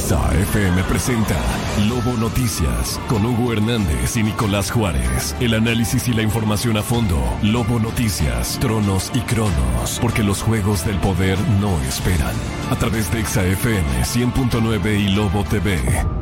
Exa FM presenta Lobo Noticias con Hugo Hernández y Nicolás Juárez. El análisis y la información a fondo. Lobo Noticias, Tronos y Cronos. Porque los juegos del poder no esperan. A través de Exa FM 100.9 y Lobo TV.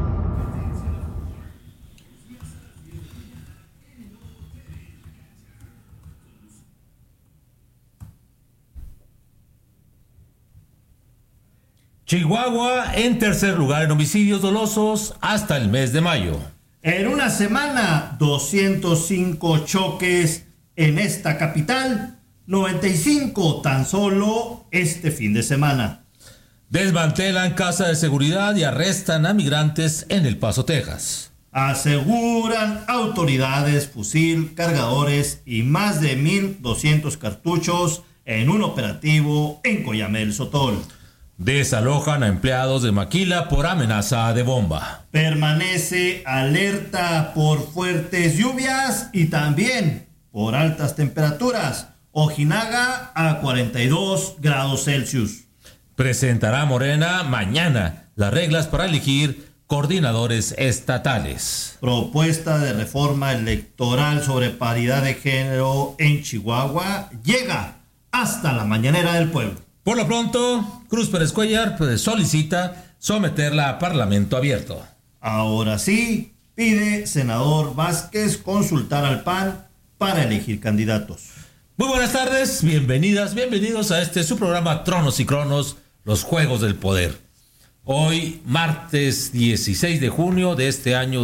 Chihuahua en tercer lugar en homicidios dolosos hasta el mes de mayo. En una semana, 205 choques en esta capital, 95 tan solo este fin de semana. Desmantelan casa de seguridad y arrestan a migrantes en El Paso, Texas. Aseguran autoridades fusil, cargadores y más de 1,200 cartuchos en un operativo en Coyamel, Sotol. Desalojan a empleados de Maquila por amenaza de bomba. Permanece alerta por fuertes lluvias y también por altas temperaturas. Ojinaga a 42 grados Celsius. Presentará Morena mañana las reglas para elegir coordinadores estatales. Propuesta de reforma electoral sobre paridad de género en Chihuahua llega hasta la mañanera del pueblo. Por lo pronto, Cruz Pérez Cuellar solicita someterla a Parlamento abierto. Ahora sí, pide senador Vázquez consultar al PAN para elegir candidatos. Muy buenas tardes, bienvenidas, bienvenidos a su programa Tronos y Cronos, los Juegos del Poder. Hoy, martes 16 de junio de este año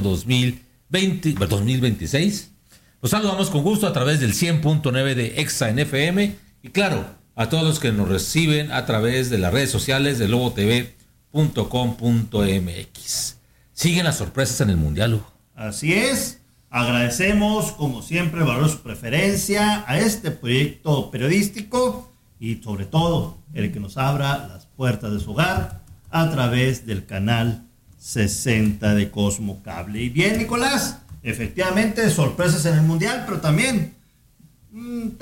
2026. Los saludamos con gusto a través del 100.9 de Exa en FM y claro, a todos los que nos reciben a través de las redes sociales de lobotv.com.mx. Siguen las sorpresas en el Mundial, Hugo. Así es. Agradecemos, como siempre, valor su preferencia a este proyecto periodístico y, sobre todo, el que nos abra las puertas de su hogar a través del canal 60 de Cosmo Cable. Y bien, Nicolás, efectivamente, sorpresas en el Mundial, pero también un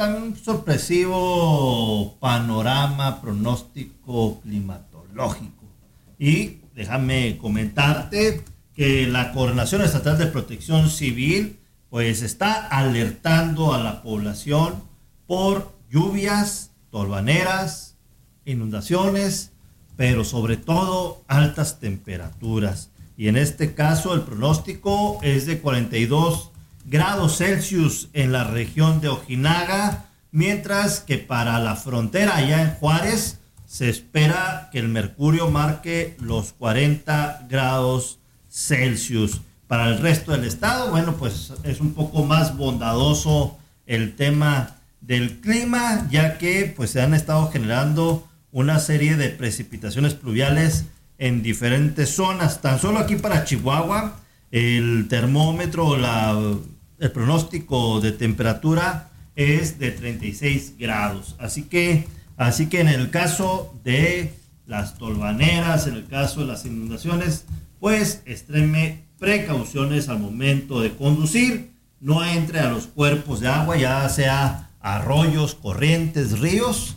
sorpresivo panorama pronóstico climatológico. Y déjame comentarte que la Coordinación Estatal de Protección Civil pues está alertando a la población por lluvias, tolvaneras, inundaciones, pero sobre todo altas temperaturas. Y en este caso el pronóstico es de 42 grados Celsius en la región de Ojinaga, mientras que para la frontera allá en Juárez se espera que el mercurio marque los 40 grados Celsius. Para el resto del estado, bueno, pues es un poco más bondadoso el tema del clima, ya que pues se han estado generando una serie de precipitaciones pluviales en diferentes zonas. Tan solo aquí para Chihuahua, el termómetro, el pronóstico de temperatura es de 36 grados. Así que en el caso de las tolvaneras, en el caso de las inundaciones, pues extreme precauciones al momento de conducir. No entre a los cuerpos de agua, ya sea arroyos, corrientes, ríos,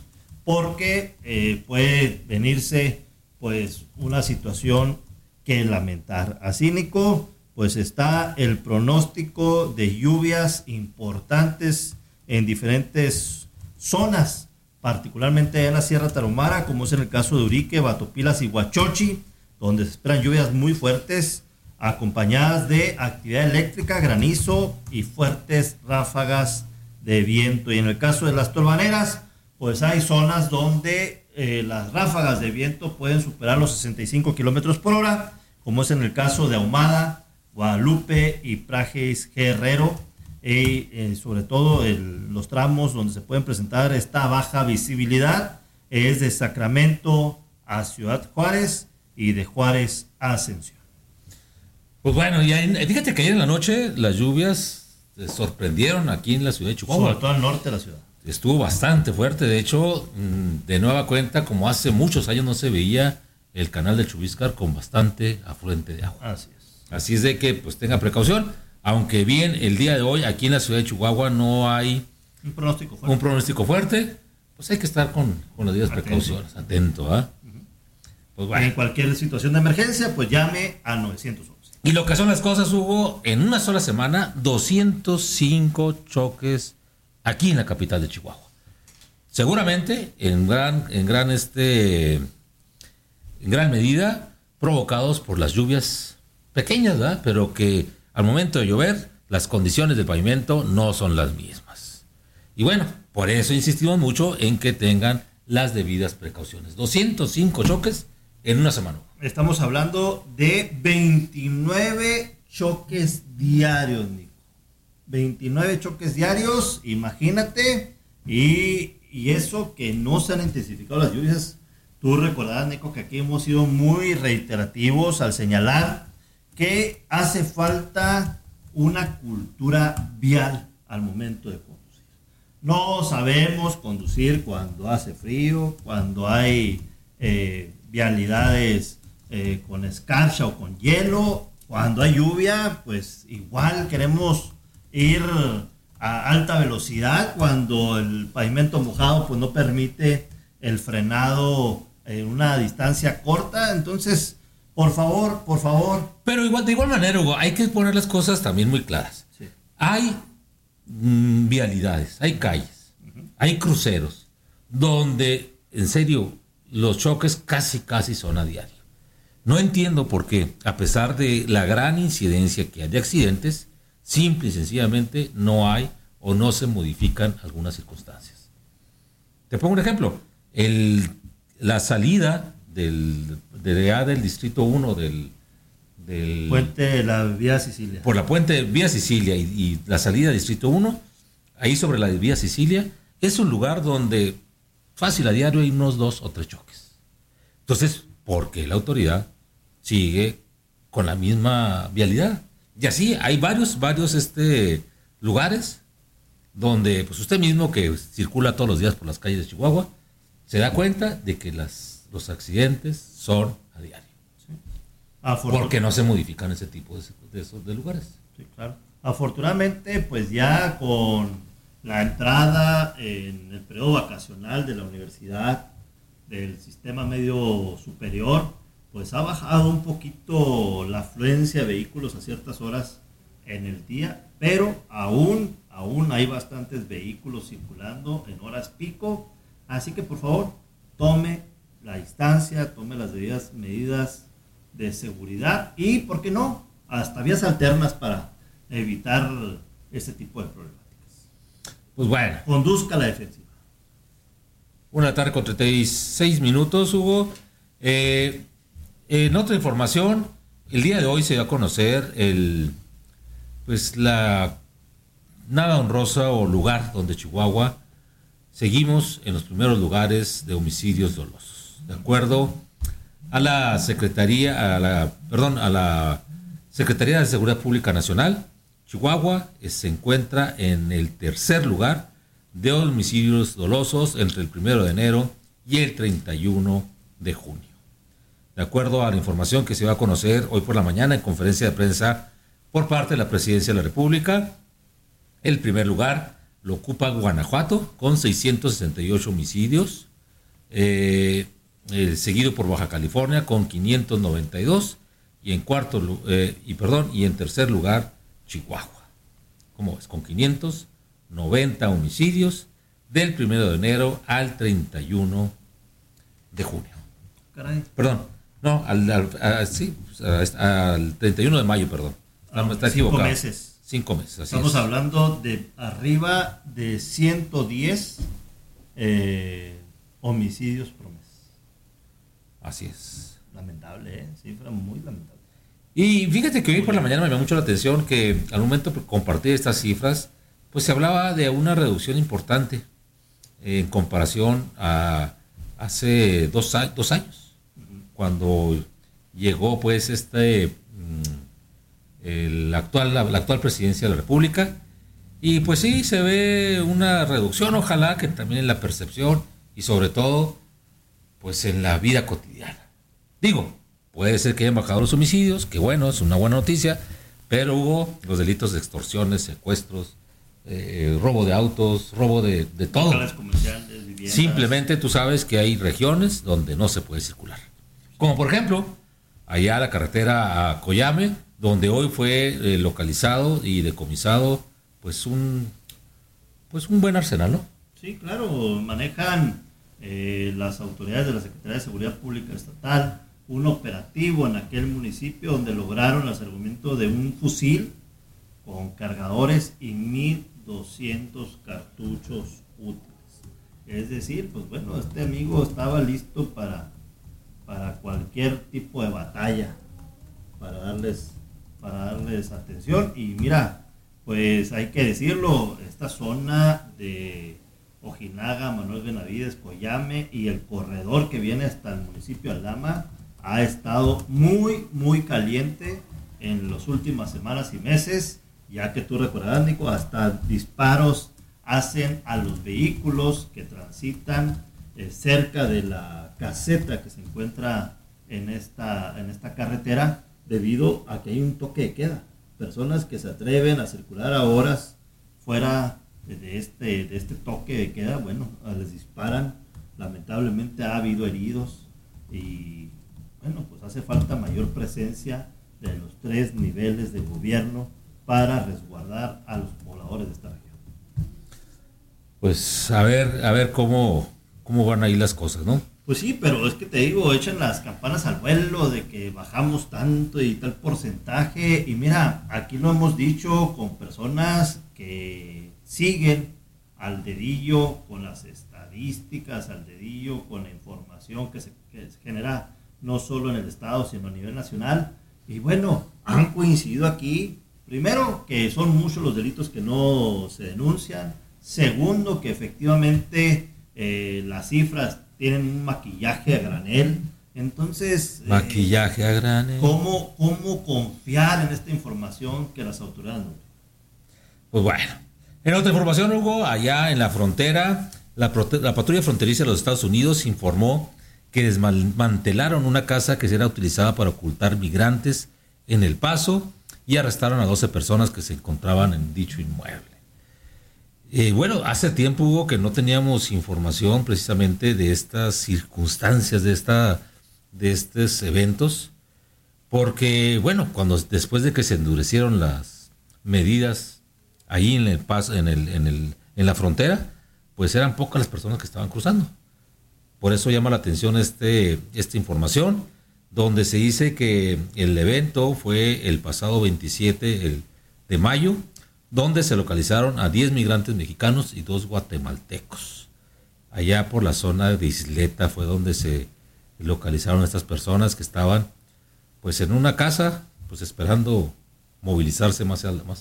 porque puede venirse pues una situación que lamentar. Así, Nico, pues está el pronóstico de lluvias importantes en diferentes zonas, particularmente en la Sierra Tarahumara, como es en el caso de Urique, Batopilas y Huachochi, donde se esperan lluvias muy fuertes, acompañadas de actividad eléctrica, granizo y fuertes ráfagas de viento. Y en el caso de las tolvaneras, pues hay zonas donde las ráfagas de viento pueden superar los 65 kilómetros por hora, como es en el caso de Ahumada, Guadalupe y Prajes Guerrero, y sobre todo los tramos donde se pueden presentar esta baja visibilidad es de Sacramento a Ciudad Juárez y de Juárez a Ascensión. Pues bueno, fíjate que ayer en la noche las lluvias sorprendieron aquí en la ciudad de Chihuahua. Sobre todo al norte de la ciudad. Estuvo bastante fuerte, de hecho, de nueva cuenta, como hace muchos años no se veía el canal de Chubíscar con bastante afluente de agua. Así es. Así es de que pues tenga precaución, aunque bien el día de hoy aquí en la ciudad de Chihuahua no hay un pronóstico fuerte, pues hay que estar con las debidas precauciones, atento, ¿ah? Pues bueno. En cualquier situación de emergencia, pues llame al 911. Y lo que son las cosas, Hugo, en una sola semana, 205 choques aquí en la capital de Chihuahua. Seguramente en gran medida provocados por las lluvias pequeñas, ¿verdad? Pero que al momento de llover las condiciones del pavimento no son las mismas. Y bueno, por eso insistimos mucho en que tengan las debidas precauciones. 205 choques en una semana. Estamos hablando de 29 choques diarios, Nico. 29 choques diarios, imagínate. Y eso que no se han intensificado las lluvias. Tú recordarás, Nico, que aquí hemos sido muy reiterativos al señalar que hace falta una cultura vial al momento de conducir. No sabemos conducir cuando hace frío, cuando hay vialidades con escarcha o con hielo. Cuando hay lluvia, pues igual queremos ir a alta velocidad cuando el pavimento mojado pues no permite el frenado en una distancia corta. Entonces, por favor. Pero de igual manera, Hugo, hay que poner las cosas también muy claras. Sí. Hay vialidades, hay calles, hay cruceros, donde, en serio, los choques casi son a diario. No entiendo por qué, a pesar de la gran incidencia que hay de accidentes, simple y sencillamente no hay o no se modifican algunas circunstancias. Te pongo un ejemplo. La salida del Distrito 1 del Puente de la Vía Sicilia. Por la puente de Vía Sicilia y la salida del Distrito 1, ahí sobre la Vía Sicilia, es un lugar donde fácil a diario hay unos 2 o 3 choques. Entonces, ¿por qué la autoridad sigue con la misma vialidad? Y así hay varios lugares donde pues usted mismo que circula todos los días por las calles de Chihuahua se da cuenta de que los accidentes son a diario. Porque no se modifican ese tipo de lugares. Sí, claro. Afortunadamente, pues ya con la entrada en el periodo vacacional de la universidad, del sistema medio superior, pues ha bajado un poquito la afluencia de vehículos a ciertas horas en el día, pero aún hay bastantes vehículos circulando en horas pico, así que por favor tome la distancia, tome las debidas medidas de seguridad y, ¿por qué no?, hasta vías alternas para evitar este tipo de problemáticas. Pues bueno. Conduzca a la defensiva. 1:36 con 36 minutos, Hugo. En otra información, el día de hoy se dio a conocer la nada honrosa o lugar donde Chihuahua seguimos en los primeros lugares de homicidios dolosos. De acuerdo a la Secretaría de Seguridad Pública Nacional, Chihuahua se encuentra en el tercer lugar de homicidios dolosos entre el 1 de enero y el 31 de junio. De acuerdo a la información que se va a conocer hoy por la mañana en conferencia de prensa por parte de la Presidencia de la República, el primer lugar lo ocupa Guanajuato con 668 homicidios, seguido por Baja California con 592 y en tercer lugar Chihuahua. ¿Cómo ves? Con 590 homicidios del 1 de enero al 31 de junio. Caray. Perdón, no, al 31 de mayo, perdón. Está equivocado. 5 meses. 5 meses, así Estamos es. hablando de arriba de 110 homicidios por mes. Así es. Lamentable, cifra muy lamentable. Y fíjate que hoy por la mañana me llamó mucho la atención que al momento de compartir estas cifras, pues se hablaba de una reducción importante en comparación a hace 2 años, cuando llegó pues la actual presidencia de la República, y pues sí se ve una reducción, ojalá que también en la percepción y sobre todo pues en la vida cotidiana. Digo, puede ser que hayan bajado los homicidios, que bueno, es una buena noticia, pero hubo los delitos de extorsiones, secuestros, robo de autos, robo de todo. Locales comerciales, viviendas. Simplemente tú sabes que hay regiones donde no se puede circular. Como por ejemplo, allá la carretera a Coyame, donde hoy fue localizado y decomisado pues un buen arsenal, ¿no? Sí, claro, manejan las autoridades de la Secretaría de Seguridad Pública Estatal un operativo en aquel municipio donde lograron el aseguramiento de un fusil con cargadores y 1,200 cartuchos útiles. Es decir, pues bueno, este amigo estaba listo para cualquier tipo de batalla, para darles atención. Y mira, pues hay que decirlo, esta zona de Ojinaga, Manuel Benavides, Coyame y el corredor que viene hasta el municipio de Aldama ha estado muy, muy caliente en las últimas semanas y meses, ya que tú recordarás, Nico, hasta disparos hacen a los vehículos que transitan cerca de la caseta que se encuentra en esta carretera, debido a que hay un toque de queda. Personas que se atreven a circular a horas fuera de este toque de queda, bueno, les disparan. Lamentablemente ha habido heridos y bueno, pues hace falta mayor presencia de los 3 niveles de gobierno para resguardar a los pobladores de esta región. Pues a ver cómo van ahí las cosas, ¿no? Pues sí, pero es que te digo, echan las campanas al vuelo de que bajamos tanto y tal porcentaje. Y mira, aquí lo hemos dicho con personas que siguen al dedillo con las estadísticas, al dedillo con la información que se genera no solo en el estado, sino a nivel nacional. Y bueno, han coincidido aquí, primero, que son muchos los delitos que no se denuncian. Segundo, que efectivamente las cifras tienen un maquillaje a granel. Entonces, maquillaje a granel. ¿Cómo confiar en esta información que las autoridades no? Pues bueno, en otra información, Hugo, allá en la frontera, la patrulla fronteriza de los Estados Unidos informó que desmantelaron una casa que era utilizada para ocultar migrantes en El Paso y arrestaron a 12 personas que se encontraban en dicho inmueble. Bueno, hace tiempo, Hugo, que no teníamos información precisamente de estas circunstancias, de estos eventos, porque, bueno, después de que se endurecieron las medidas ahí en El Paso, en la frontera, pues eran pocas las personas que estaban cruzando. Por eso llama la atención esta información, donde se dice que el evento fue el pasado 27 de mayo, donde se localizaron a 10 migrantes mexicanos y 2 guatemaltecos. Allá por la zona de Isleta fue donde se localizaron estas personas que estaban pues en una casa, pues esperando movilizarse más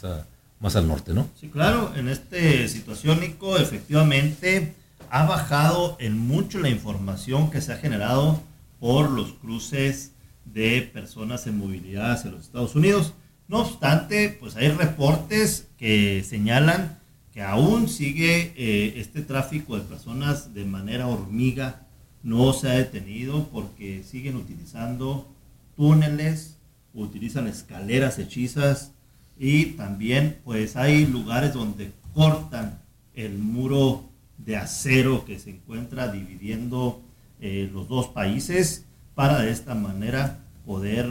al norte, ¿no? Sí, claro, en esta situación, Nico, efectivamente ha bajado en mucho la información que se ha generado por los cruces de personas en movilidad hacia los Estados Unidos. No obstante, pues hay reportes que señalan que aún sigue este tráfico de personas de manera hormiga, no se ha detenido porque siguen utilizando túneles, utilizan escaleras hechizas y también pues hay lugares donde cortan el muro de acero que se encuentra dividiendo los dos países para de esta manera poder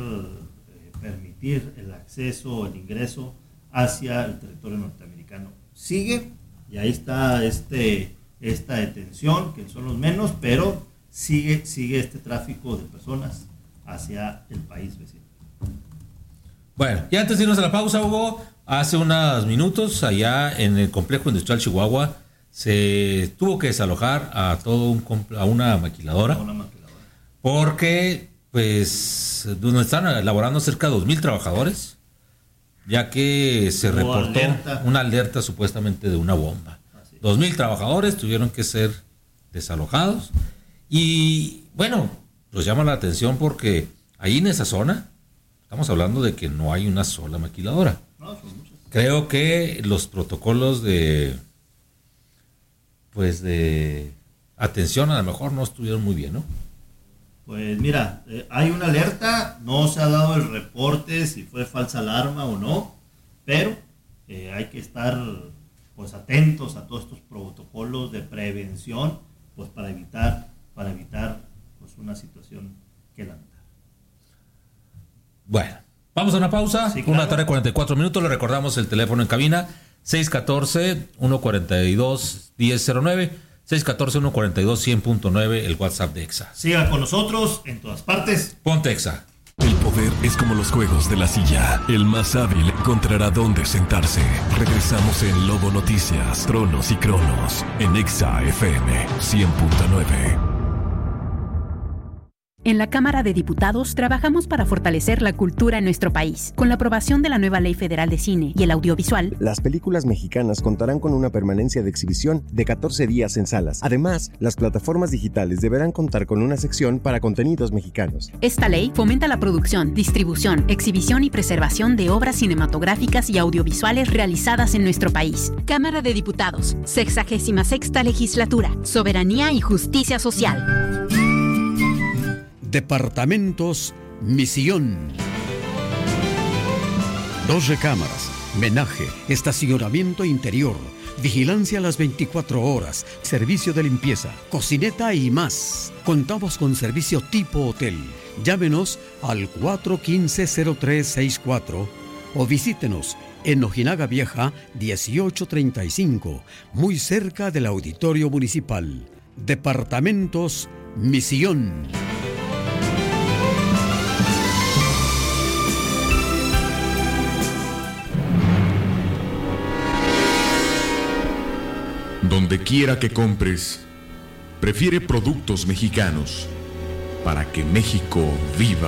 permitir el acceso, el ingreso hacia el territorio norteamericano. Sigue, y ahí está esta detención, que son los menos, pero sigue este tráfico de personas hacia el país vecino. Bueno, y antes de irnos a la pausa, Hugo, hace unos minutos allá en el complejo industrial Chihuahua se tuvo que desalojar a una maquiladora, porque pues donde están elaborando cerca de 2,000 trabajadores, ya que se reportó una alerta supuestamente de una bomba. 2,000 trabajadores tuvieron que ser desalojados y bueno, nos llama la atención porque ahí en esa zona estamos hablando de que no hay una sola maquiladora. Creo que los protocolos de atención a lo mejor no estuvieron muy bien, ¿no? Pues mira, hay una alerta, no se ha dado el reporte si fue falsa alarma o no, pero hay que estar pues atentos a todos estos protocolos de prevención, pues para evitar pues una situación que lamentar. Bueno, vamos a una pausa. Sí, claro. 1:44. Le recordamos el teléfono en cabina: 614-142-1009. 614-142-100.9, el WhatsApp de EXA. Siga con nosotros en todas partes. Ponte EXA. El poder es como los juegos de la silla. El más hábil encontrará dónde sentarse. Regresamos en Lobo Noticias, Tronos y Cronos, en EXA FM 100.9. En la Cámara de Diputados trabajamos para fortalecer la cultura en nuestro país. Con la aprobación de la nueva Ley Federal de Cine y el Audiovisual, las películas mexicanas contarán con una permanencia de exhibición de 14 días en salas. Además, las plataformas digitales deberán contar con una sección para contenidos mexicanos. Esta ley fomenta la producción, distribución, exhibición y preservación de obras cinematográficas y audiovisuales realizadas en nuestro país. Cámara de Diputados, 66ª Legislatura, Soberanía y Justicia Social. Departamentos Misión. 2 recámaras, menaje, estacionamiento interior, vigilancia a las 24 horas, servicio de limpieza, cocineta y más. Contamos con servicio tipo hotel. Llámenos al 415-0364 o visítenos en Ojinaga Vieja 1835, muy cerca del Auditorio Municipal. Departamentos Misión. Donde quiera que compres, prefiere productos mexicanos para que México viva.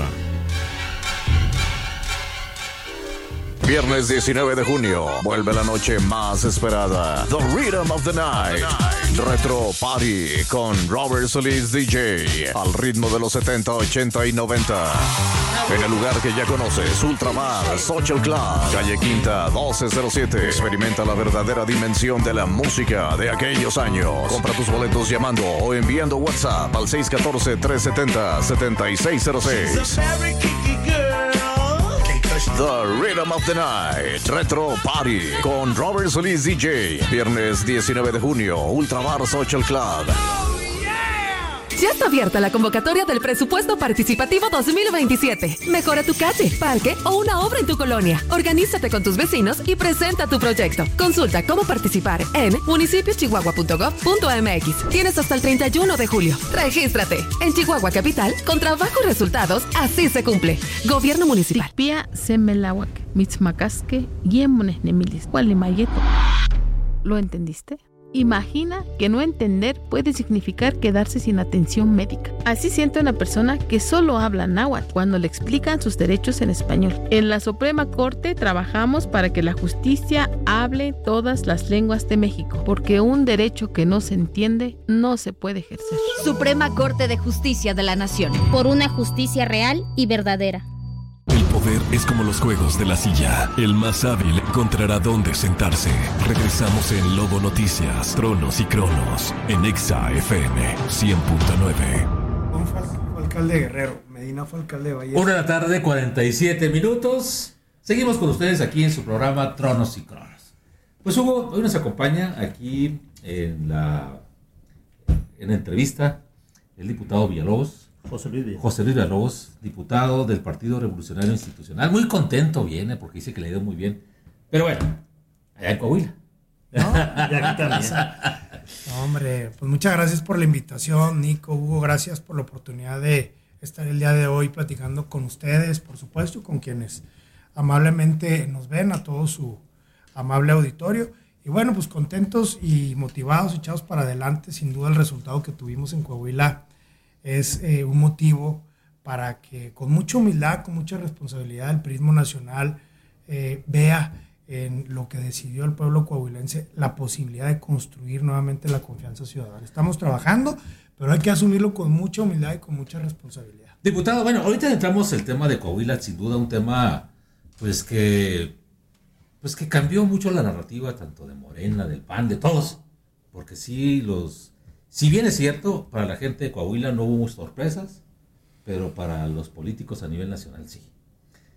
Viernes 19 de junio, vuelve la noche más esperada. The Rhythm of the Night. Retro Party con Robert Solís DJ. Al ritmo de los 70, 80 y 90. En el lugar que ya conoces, Ultramar Social Club, calle Quinta 1207. Experimenta la verdadera dimensión de la música de aquellos años. Compra tus boletos llamando o enviando WhatsApp al 614-370-7606. The Rhythm of the Night, Retro Party con Robert Solís DJ. Viernes 19 de junio, Ultramar Social Club. Ya está abierta la convocatoria del Presupuesto Participativo 2027. Mejora tu calle, parque o una obra en tu colonia. Organízate con tus vecinos y presenta tu proyecto. Consulta cómo participar en municipiochihuahua.gov.mx. Tienes hasta el 31 de julio. Regístrate. En Chihuahua Capital, con trabajo y resultados, así se cumple. Gobierno Municipal. Pia Semelawak, Mitzmacasque, Guiemones Nemilis, Gualimayeto. ¿Lo entendiste? Imagina que no entender puede significar quedarse sin atención médica. Así siente una persona que solo habla náhuatl cuando le explican sus derechos en español. En la Suprema Corte trabajamos para que la justicia hable todas las lenguas de México, porque un derecho que no se entiende no se puede ejercer. Suprema Corte de Justicia de la Nación. Por una justicia real y verdadera. El poder es como los juegos de la silla. El más hábil encontrará dónde sentarse. Regresamos en Lobo Noticias, Tronos y Cronos, en EXA FM 100.9. Fue alcalde Guerrero, Medina fue alcalde de Valle. 1:47. Seguimos con ustedes aquí en su programa Tronos y Cronos. Pues Hugo, hoy nos acompaña aquí en la entrevista el diputado Villalobos. José Luis Villalobos, diputado del Partido Revolucionario Institucional. Muy contento viene porque dice que le ha ido muy bien. Pero bueno, allá en Coahuila. ¿No? Y aquí también. No, hombre, pues muchas gracias por la invitación, Nico, Hugo. Gracias por la oportunidad de estar el día de hoy platicando con ustedes, por supuesto, con quienes amablemente nos ven, a todo su amable auditorio. Y bueno, pues contentos y motivados, echados para adelante. Sin duda el resultado que tuvimos en Coahuila es un motivo para que con mucha humildad, con mucha responsabilidad, el PRIismo nacional vea en lo que decidió el pueblo coahuilense la posibilidad de construir nuevamente la confianza ciudadana. Estamos trabajando, pero hay que asumirlo con mucha humildad y con mucha responsabilidad. Diputado, bueno, ahorita entramos el tema de Coahuila, sin duda un tema pues que cambió mucho la narrativa tanto de Morena, del PAN, de todos, porque si bien es cierto, para la gente de Coahuila no hubo sorpresas, pero para los políticos a nivel nacional sí.